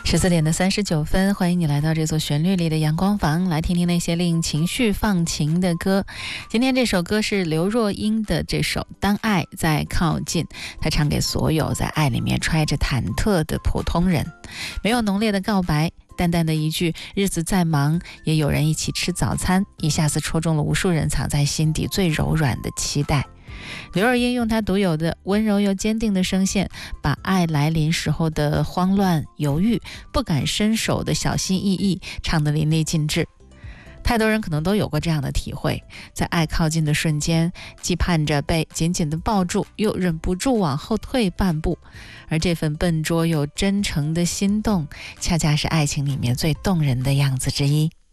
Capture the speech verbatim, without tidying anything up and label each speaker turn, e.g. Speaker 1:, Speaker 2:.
Speaker 1: 十四点的三十九分，欢迎你来到这座旋律里的阳光房，来听听那些令情绪放晴的歌。今天这首歌是刘若英的这首《当爱在靠近》，她唱给所有在爱里面揣着忐忑的普通人。没有浓烈的告白，淡淡的一句日子再忙也有人一起吃早餐，一下子戳中了无数人藏在心底最柔软的期待。刘若英用她独有的温柔又坚定的声线，把爱来临时候的慌乱、犹豫、不敢伸手的小心翼翼唱得淋漓尽致。太多人可能都有过这样的体会，在爱靠近的瞬间，既盼着被紧紧地抱住，又忍不住往后退半步。而这份笨拙又真诚的心动，恰恰是爱情里面最动人的样子之一。